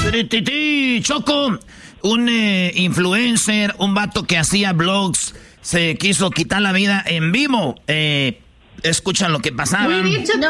Choco, un influencer, un vato que hacía vlogs, se quiso quitar la vida en vivo. Escuchan lo que pasaba. No.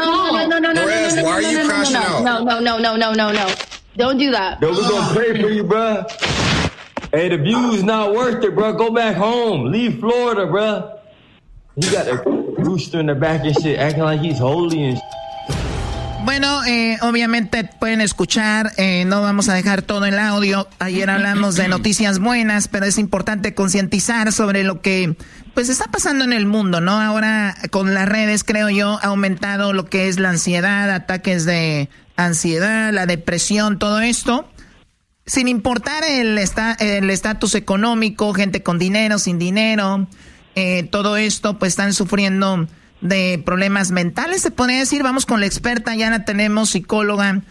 Don't do that. Yo, we gonna pray for you, bro. Hey, the view's not worth it, bro. Go back home. Leave Florida, bro. He got a rooster in the back and shit, acting like he's holy and shit. Bueno, obviamente pueden escuchar, no vamos a dejar todo el audio. Ayer hablamos de noticias buenas, pero es importante concientizar sobre lo que pues está pasando en el mundo, ¿no? Ahora con las redes, creo yo, ha aumentado lo que es la ansiedad, ataques de ansiedad, la depresión, todo esto. Sin importar el estatus económico, gente con dinero, sin dinero, todo esto pues están sufriendo de problemas mentales, se podría decir. Vamos con la experta, ya la tenemos, psicóloga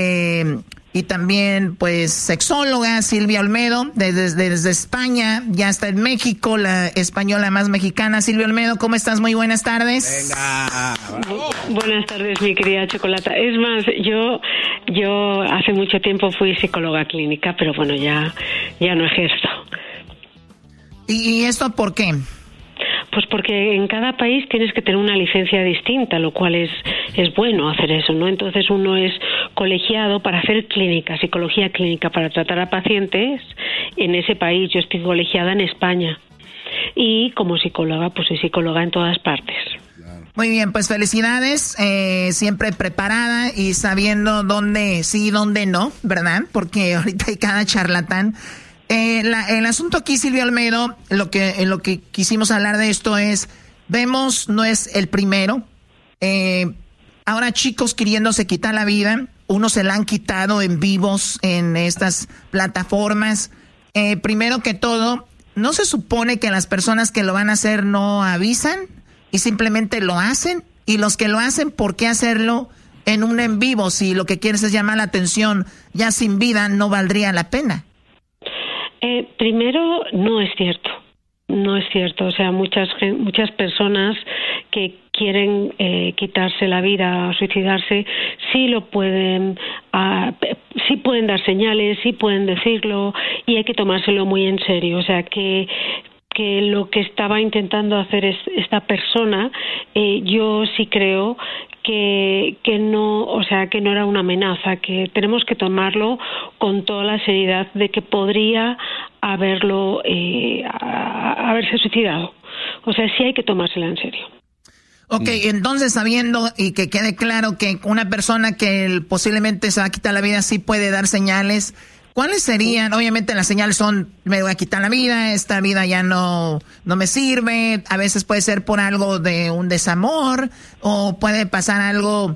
y también pues sexóloga, Silvia Olmedo, desde España, ya está en México, la española más mexicana. Silvia Olmedo, ¿cómo estás? Muy buenas tardes. Venga. Buenas tardes, mi querida Chocolata. Es más, yo hace mucho tiempo fui psicóloga clínica, pero bueno, ya no ejerzo. ¿Y esto por qué? Pues porque en cada país tienes que tener una licencia distinta, lo cual es bueno hacer eso, ¿no? Entonces uno es colegiado para hacer clínica, psicología clínica, para tratar a pacientes en ese país. Yo estoy colegiada en España y como psicóloga, pues soy psicóloga en todas partes. Muy bien, pues felicidades, siempre preparada y sabiendo dónde sí y dónde no, ¿verdad? Porque ahorita hay cada charlatán. El asunto aquí, Silvia Olmedo, lo que quisimos hablar de esto es, vemos, no es el primero, ahora chicos queriéndose quitar la vida, unos se la han quitado en vivos en estas plataformas. Primero que todo, ¿no se supone que las personas que lo van a hacer no avisan y simplemente lo hacen? Y los que lo hacen, ¿por qué hacerlo en un en vivo? Si lo que quieres es llamar la atención, ya sin vida no valdría la pena. Primero, no es cierto. No es cierto. O sea, muchas personas que quieren quitarse la vida, suicidarse, sí lo pueden, sí pueden dar señales, sí pueden decirlo y hay que tomárselo muy en serio. O sea, que lo que estaba intentando hacer esta persona, yo sí creo que no, o sea, que no era una amenaza, que tenemos que tomarlo con toda la seriedad de que podría haberse suicidado. O sea, sí hay que tomársela en serio. Ok, entonces sabiendo y que quede claro que una persona que posiblemente se va a quitar la vida sí puede dar señales. ¿Cuáles serían? Obviamente las señales son, me voy a quitar la vida, esta vida ya no me sirve. A veces puede ser por algo de un desamor o puede pasar algo,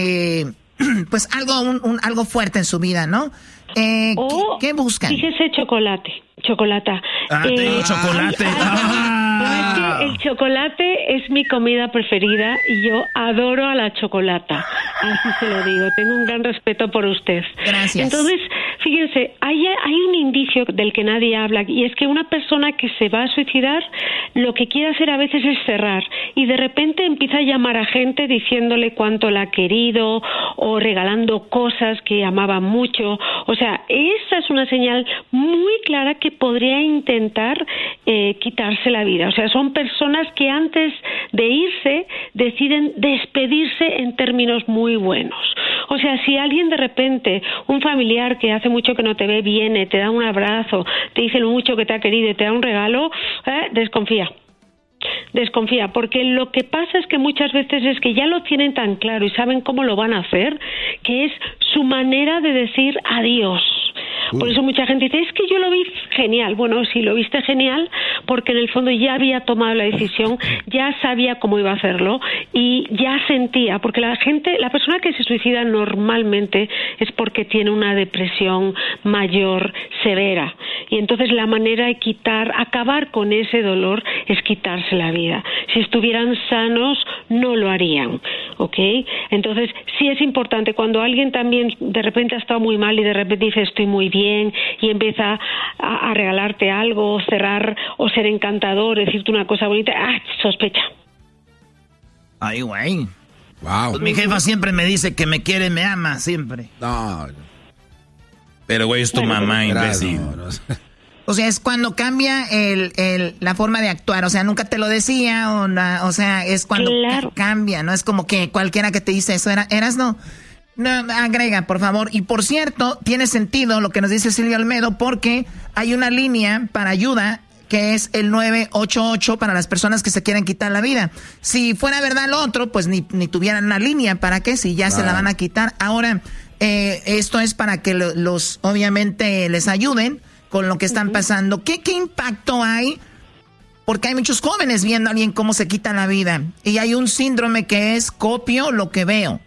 pues algo fuerte en su vida, ¿no? ¿Qué buscan? Fíjese, chocolata. Tengo chocolate. Es que el chocolate es mi comida preferida y yo adoro a la chocolata. Así se lo digo. Tengo un gran respeto por usted. Gracias. Entonces, fíjense, hay un indicio del que nadie habla y es que una persona que se va a suicidar lo que quiere hacer a veces es cerrar y de repente empieza a llamar a gente diciéndole cuánto la ha querido o regalando cosas que amaba mucho. O sea, esa es una señal muy clara que podría intentar quitarse la vida. O sea, son personas que antes de irse deciden despedirse en términos muy buenos. O sea, si alguien de repente, un familiar que hace mucho que no te ve, viene, te da un abrazo, te dice lo mucho que te ha querido y te da un regalo, desconfía, porque lo que pasa es que muchas veces es que ya lo tienen tan claro y saben cómo lo van a hacer, que es su manera de decir adiós. Por eso mucha gente dice, es que yo lo vi genial. Bueno, sí, lo viste genial porque en el fondo ya había tomado la decisión, ya sabía cómo iba a hacerlo y ya sentía, porque la persona que se suicida normalmente es porque tiene una depresión mayor, severa. Y entonces la manera de acabar con ese dolor es quitarse la vida. Si estuvieran sanos, no lo harían, ¿ok? Entonces sí es importante cuando alguien también de repente ha estado muy mal y de repente dice estoy muy bien y empieza a regalarte algo, cerrar o ser encantador, decirte una cosa bonita, sospecha. Ay, güey. Wow. Pues mi jefa siempre me dice que me quiere, me ama, siempre. No. Pero, güey, es tu mamá, imbécil. O sea, es cuando cambia la forma de actuar. O sea, nunca te lo decía. O sea, es cuando cambia, ¿no? Es como que cualquiera que te dice eso, ¿eras no? No, agrega, por favor. Y por cierto, tiene sentido lo que nos dice Silvia Olmedo, porque hay una línea para ayuda que es el 988 para las personas que se quieren quitar la vida. Si fuera verdad lo otro, pues ni tuvieran una línea. ¿Para qué? Si ya se la van a quitar. Ahora, esto es para que los obviamente les ayuden con lo que están pasando. ¿Qué impacto hay? Porque hay muchos jóvenes viendo a alguien cómo se quita la vida. Y hay un síndrome que es copio lo que veo.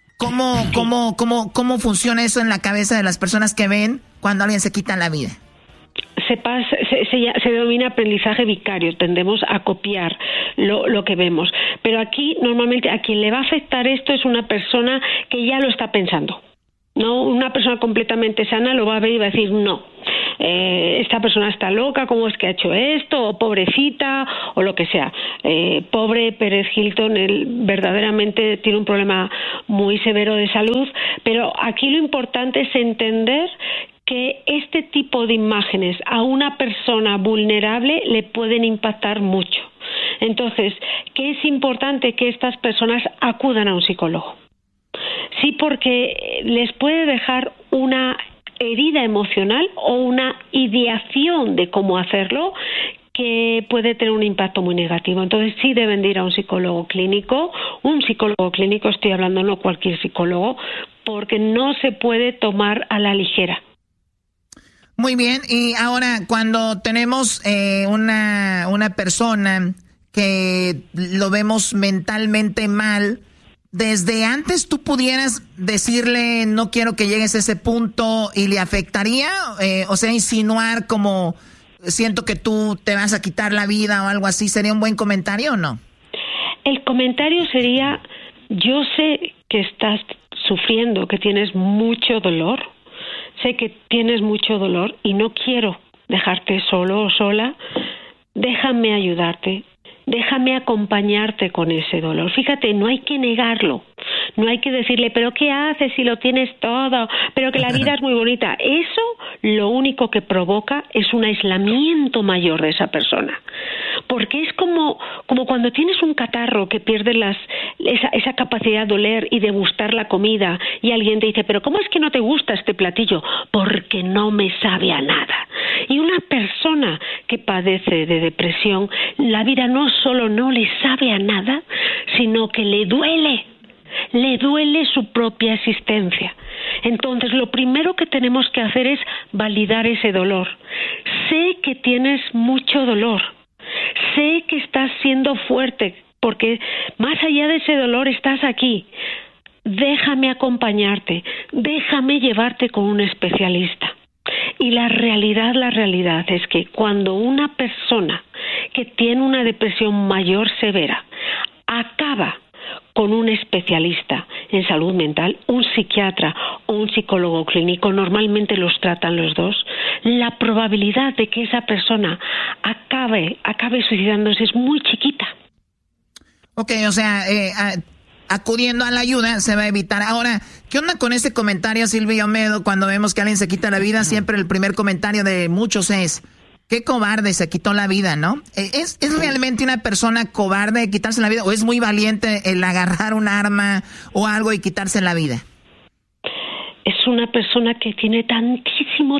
¿Cómo funciona eso en la cabeza de las personas que ven cuando alguien se quita la vida? Se denomina aprendizaje vicario. Tendemos a copiar lo que vemos. Pero aquí, normalmente, a quien le va a afectar esto es una persona que ya lo está pensando. No, una persona completamente sana lo va a ver y va a decir no. Esta persona está loca, ¿cómo es que ha hecho esto? O pobrecita, o lo que sea. Pobre Pérez Hilton, él verdaderamente tiene un problema muy severo de salud, pero aquí lo importante es entender que este tipo de imágenes a una persona vulnerable le pueden impactar mucho. Entonces, ¿qué es importante? Que estas personas acudan a un psicólogo. Sí, porque les puede dejar una herida emocional o una ideación de cómo hacerlo que puede tener un impacto muy negativo. Entonces sí deben de ir a un psicólogo clínico, estoy hablando, no cualquier psicólogo, porque no se puede tomar a la ligera. Muy bien, y ahora cuando tenemos una persona que lo vemos mentalmente mal, desde antes tú pudieras decirle no quiero que llegues a ese punto y le afectaría, o sea, insinuar como siento que tú te vas a quitar la vida o algo así, ¿sería un buen comentario o no? El comentario sería, yo sé que estás sufriendo, que tienes mucho dolor, sé que tienes mucho dolor y no quiero dejarte solo o sola, déjame ayudarte. Déjame acompañarte con ese dolor. Fíjate, no hay que negarlo. No hay que decirle, pero ¿qué haces si lo tienes todo? Pero que la vida es muy bonita. Eso lo único que provoca es un aislamiento mayor de esa persona. Porque es como cuando tienes un catarro que pierde esa capacidad de oler y de gustar la comida y alguien te dice, pero ¿cómo es que no te gusta este platillo? Porque no me sabe a nada. Y una persona que padece de depresión, la vida no solo no le sabe a nada, sino que le duele su propia existencia. Entonces, lo primero que tenemos que hacer es validar ese dolor. Sé que tienes mucho dolor, sé que estás siendo fuerte, porque más allá de ese dolor estás aquí. Déjame acompañarte, déjame llevarte con un especialista. Y la realidad es que cuando una persona que tiene una depresión mayor severa acaba con un especialista en salud mental, un psiquiatra o un psicólogo clínico, normalmente los tratan los dos, la probabilidad de que esa persona acabe suicidándose es muy chiquita. Ok, o sea, acudiendo a la ayuda se va a evitar. Ahora, ¿qué onda con ese comentario, Silvia Olmedo? Cuando vemos que alguien se quita la vida, siempre el primer comentario de muchos es, qué cobarde, se quitó la vida, ¿no? ¿Es realmente una persona cobarde quitarse la vida o es muy valiente el agarrar un arma o algo y quitarse la vida? Es una persona que tiene tantísimo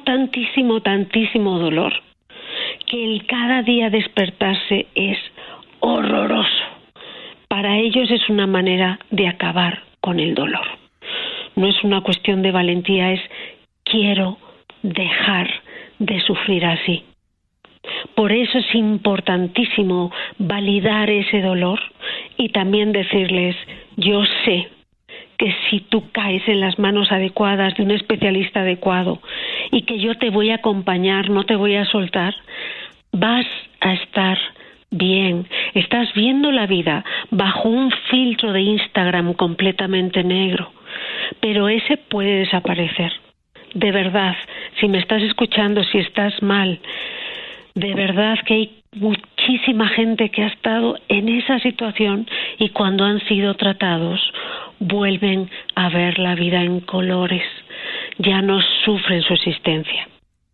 dolor que el cada día despertarse es horroroso. Para ellos es una manera de acabar con el dolor. No es una cuestión de valentía, es quiero dejar de sufrir así. Por eso es importantísimo validar ese dolor y también decirles, yo sé que si tú caes en las manos adecuadas de un especialista adecuado y que yo te voy a acompañar, no te voy a soltar, vas a estar bien. Estás viendo la vida bajo un filtro de Instagram completamente negro, pero ese puede desaparecer. De verdad, si me estás escuchando, si estás mal, de verdad que hay muchísima gente que ha estado en esa situación y cuando han sido tratados vuelven a ver la vida en colores. ya no sufren su existencia.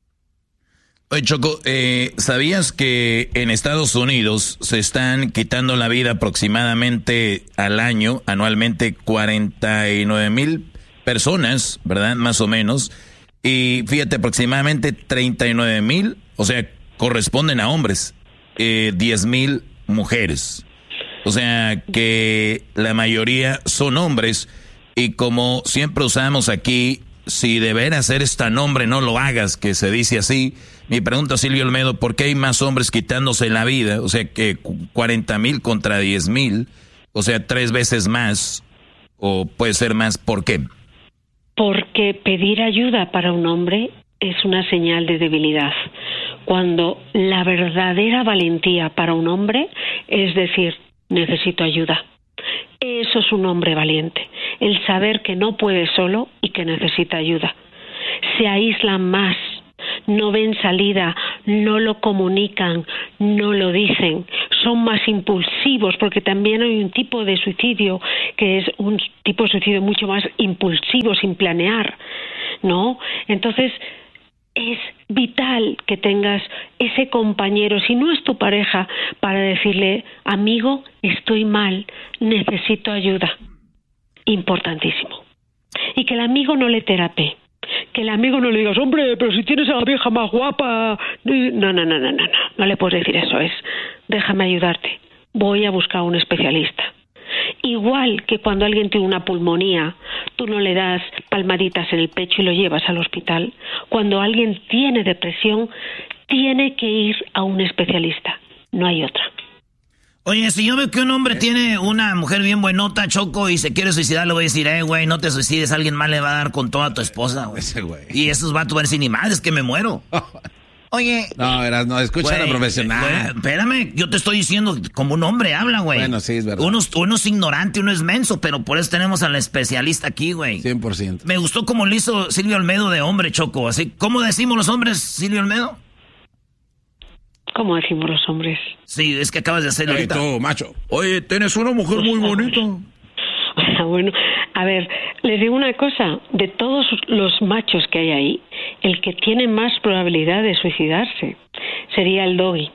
Oye, Choco, ¿sabías que en Estados Unidos se están quitando la vida aproximadamente anualmente 49,000 personas, ¿verdad? Más o menos. Y fíjate, aproximadamente 39,000, o sea, corresponden a hombres, 10,000 mujeres. O sea, que la mayoría son hombres. Y como siempre usamos aquí, si de veras eres tan hombre, no lo hagas, que se dice así. Mi pregunta, Silvio Olmedo, ¿por qué hay más hombres quitándose la vida? O sea, que 40,000 contra 10,000, o sea, 3 veces más, o puede ser más, ¿por qué? Porque pedir ayuda para un hombre es una señal de debilidad. Cuando la verdadera valentía para un hombre es decir, necesito ayuda. Eso es un hombre valiente, el saber que no puede solo y que necesita ayuda. Se aíslan más, no ven salida, no lo comunican, no lo dicen, son más impulsivos, porque también hay un tipo de suicidio que es un tipo de suicidio mucho más impulsivo, sin planear, ¿no? Entonces, es vital que tengas ese compañero, si no es tu pareja, para decirle, amigo, estoy mal, necesito ayuda. Importantísimo. Y que el amigo no le terapee. Que el amigo no le digas, hombre, pero si tienes a la vieja más guapa. No le puedes decir eso. Es, déjame ayudarte. Voy a buscar a un especialista. Igual que cuando alguien tiene una pulmonía, tú no le das palmaditas en el pecho y lo llevas al hospital. Cuando alguien tiene depresión, tiene que ir a un especialista. No hay otra. Oye, si yo veo que un hombre tiene una mujer bien buenota, Choco, y se quiere suicidar, le voy a decir, güey, no te suicides, alguien más le va a dar con toda tu esposa, güey. Ese güey. Y esos vatos van a decir, ni madre, es que me muero. Oye. No, escucha a la profesional. Güey, espérame, yo te estoy diciendo como un hombre habla, güey. Bueno, sí, es verdad. Uno es ignorante, uno es menso, pero por eso tenemos al especialista aquí, güey. 100%. Me gustó como lo hizo Silvio Olmedo de hombre, Choco. Así, ¿cómo decimos los hombres, Silvio Olmedo? ¿Cómo decimos los hombres? Sí, es que acabas de hacerlo ahorita. Tú, macho. Oye, tienes una mujer muy bonita. Bueno, a ver, les digo una cosa, de todos los machos que hay ahí, el que tiene más probabilidad de suicidarse sería el doggy.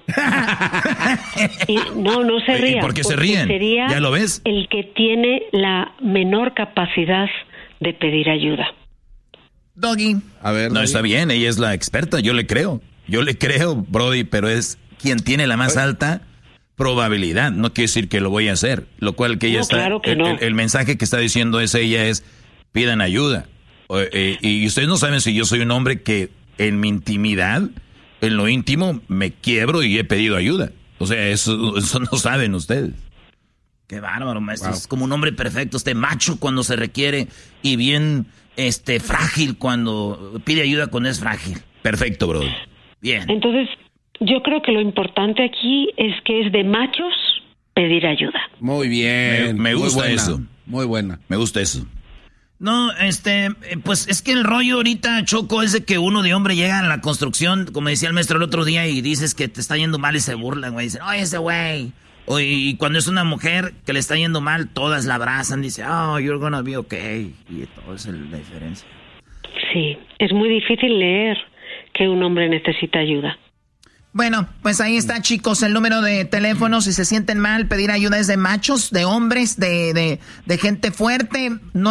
Y no se ría. ¿Y por qué se ríen? Sería ¿Ya lo ves? el que tiene la menor capacidad de pedir ayuda. Doggy. A ver, No, está bien, ella es la experta, yo le creo, Brody, pero es quien tiene la más alta probabilidad, no quiere decir que lo voy a hacer, lo cual que ella está, claro que no. el mensaje que está diciendo ella es, pidan ayuda, y ustedes no saben si yo soy un hombre que en mi intimidad, en lo íntimo, me quiebro y he pedido ayuda, o sea, eso no saben ustedes. Qué bárbaro, maestro, es como un hombre perfecto, macho cuando se requiere y bien, frágil cuando pide ayuda cuando es frágil. Perfecto, Brody. Bien. Entonces, yo creo que lo importante aquí es que es de machos pedir ayuda. Muy bien. Me gusta eso. Muy buena. Me gusta eso. No, pues es que el rollo ahorita, Choco, es de que uno de hombre llega a la construcción, como decía el maestro el otro día, y dices que te está yendo mal y se burlan, güey. Dicen, oye, ese güey. Y cuando es una mujer que le está yendo mal, todas la abrazan, dice, oh, you're gonna be okay. Y todo es la diferencia. Sí, es muy difícil leer que un hombre necesita ayuda. Bueno, pues ahí está, chicos, el número de teléfono. Si se sienten mal, pedir ayuda es de machos, de hombres, de gente fuerte.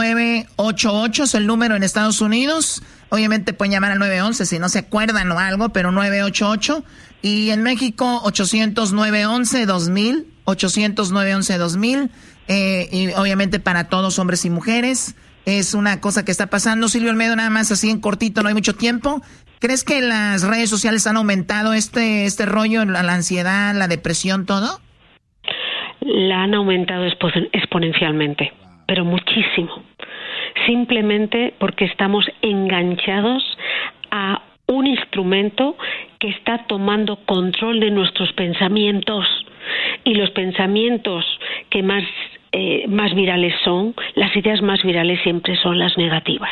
988 es el número en Estados Unidos. Obviamente pueden llamar al 911 si no se acuerdan o algo, pero 988. Y en México, 800-911-2000. 800-911-2000. Y obviamente para todos, hombres y mujeres. Es una cosa que está pasando. Silvio Olmedo, nada más así en cortito, no hay mucho tiempo. ¿Crees que las redes sociales han aumentado este rollo, la ansiedad, la depresión, todo? La han aumentado exponencialmente, pero muchísimo. Simplemente porque estamos enganchados a un instrumento que está tomando control de nuestros pensamientos. Y los pensamientos que más virales son, las ideas más virales siempre son las negativas.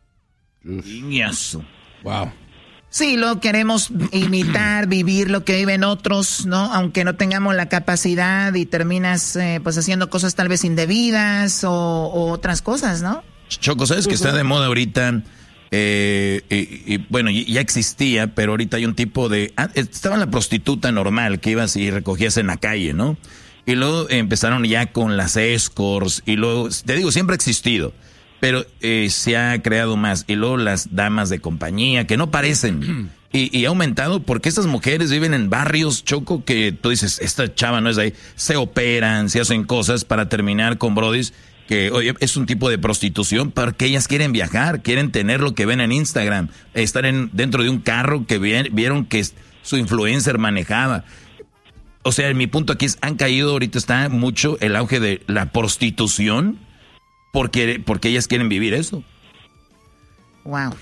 Wow. Sí, lo queremos imitar, vivir lo que viven otros, ¿no? Aunque no tengamos la capacidad y terminas pues haciendo cosas tal vez indebidas o otras cosas, ¿no? Choco, ¿sabes que está de moda ahorita Bueno, ya existía, pero ahorita hay un tipo de... estaba la prostituta normal que ibas y recogías en la calle, ¿no? Y luego empezaron ya con las escorts, y luego, te digo, siempre ha existido, pero se ha creado más. Y luego las damas de compañía, que no parecen. Y ha aumentado porque estas mujeres viven en barrios, Choco, que tú dices, esta chava no es de ahí. Se operan, se hacen cosas para terminar con brodis, que oye, es un tipo de prostitución porque ellas quieren viajar, quieren tener lo que ven en Instagram, estar dentro de un carro que vieron que su influencer manejaba. O sea, mi punto aquí es, han caído, ahorita está mucho el auge de la prostitución porque ellas quieren vivir eso. Wow.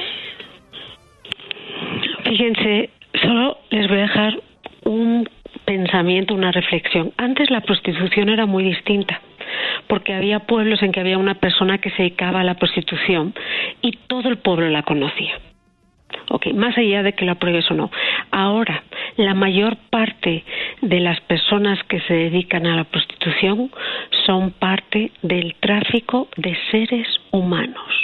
Fíjense, solo les voy a dejar un pensamiento, una reflexión. Antes la prostitución era muy distinta, porque había pueblos en que había una persona que se dedicaba a la prostitución y todo el pueblo la conocía. Ok, más allá de que la pruebes o no. Ahora, la mayor parte de las personas que se dedican a la prostitución son parte del tráfico de seres humanos.